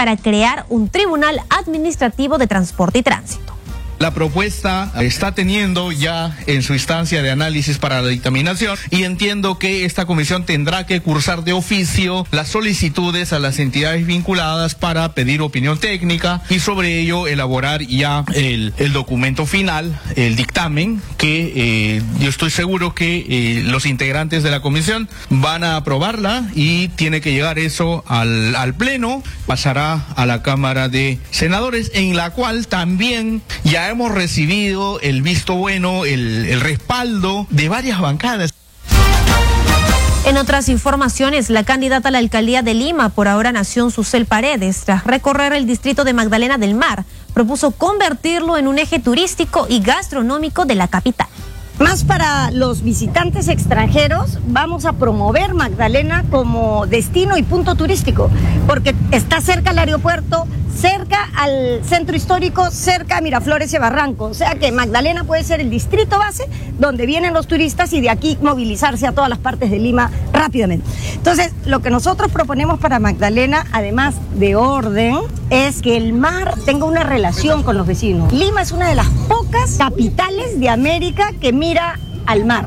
para crear un tribunal administrativo de transporte y tránsito. La propuesta está teniendo ya en su instancia de análisis para la dictaminación y entiendo que esta comisión tendrá que cursar de oficio las solicitudes a las entidades vinculadas para pedir opinión técnica y sobre ello elaborar ya el documento final, el dictamen, que yo estoy seguro que los integrantes de la comisión van a aprobarla y tiene que llegar eso al Pleno, pasará a la Cámara de Senadores, en la cual también ya hemos recibido el visto bueno, el respaldo de varias bancadas. En otras informaciones, la candidata a la alcaldía de Lima, por ahora Nación Susel Paredes, tras recorrer el distrito de Magdalena del Mar, propuso convertirlo en un eje turístico y gastronómico de la capital. Más para los visitantes extranjeros, vamos a promover Magdalena como destino y punto turístico, porque está cerca al aeropuerto, cerca al centro histórico, cerca a Miraflores y Barranco. O sea que Magdalena puede ser el distrito base donde vienen los turistas y de aquí movilizarse a todas las partes de Lima rápidamente. Entonces, lo que nosotros proponemos para Magdalena, además de orden, es que el mar tenga una relación con los vecinos. Lima es una de las pocas capitales de América que mira al mar.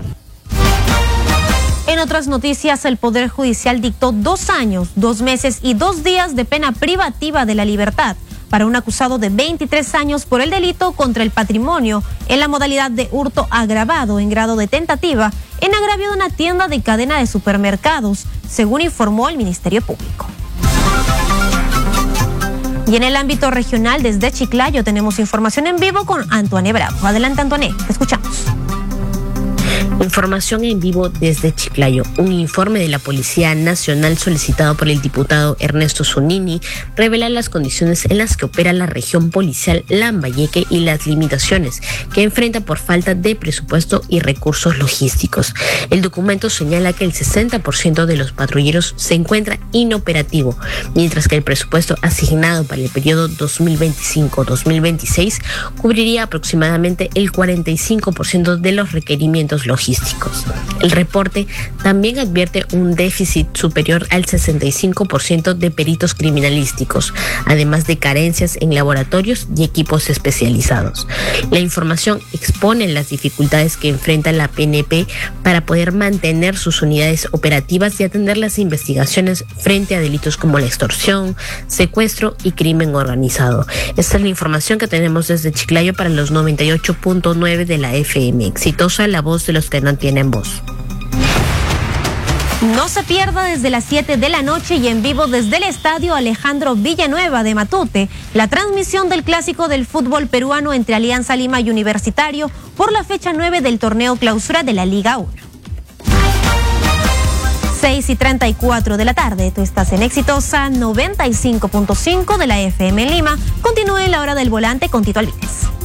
En otras noticias, el Poder Judicial dictó 2 años, 2 meses y 2 días de pena privativa de la libertad para un acusado de 23 años por el delito contra el patrimonio en la modalidad de hurto agravado en grado de tentativa en agravio de una tienda de cadena de supermercados, según informó el Ministerio Público. Y en el ámbito regional, desde Chiclayo, tenemos información en vivo con Antoine Bravo. Adelante, Antoine, te escuchamos. Información en vivo desde Chiclayo. Un informe de la Policía Nacional solicitado por el diputado Ernesto Zunini revela las condiciones en las que opera la región policial Lambayeque y las limitaciones que enfrenta por falta de presupuesto y recursos logísticos. El documento señala que el 60% de los patrulleros se encuentra inoperativo, mientras que el presupuesto asignado para el periodo 2025-2026 cubriría aproximadamente el 45% de los requerimientos logísticos. El reporte también advierte un déficit superior al 65% de peritos criminalísticos, además de carencias en laboratorios y equipos especializados. La información expone las dificultades que enfrenta la PNP para poder mantener sus unidades operativas y atender las investigaciones frente a delitos como la extorsión, secuestro y crimen organizado. Esta es la información que tenemos desde Chiclayo para los 98.9 de la FM. Exitosa la voz de los que no tienen voz. No se pierda desde las 7 de la noche y en vivo desde el estadio Alejandro Villanueva de Matute la transmisión del clásico del fútbol peruano entre Alianza Lima y Universitario por la fecha 9 del torneo clausura de la Liga 1. 6:34 de la tarde, tú estás en Exitosa 95.5 de la FM en Lima. Continúe la hora del volante con Tito Alvíez.